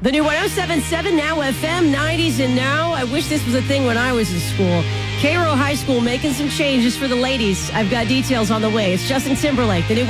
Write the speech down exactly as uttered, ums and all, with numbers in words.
The new one oh seven point seven Now F M, nineties and now. I wish this was a thing when I was in school. Cairo High School making some changes for the ladies. I've got details on the way. It's Justin Timberlake, the new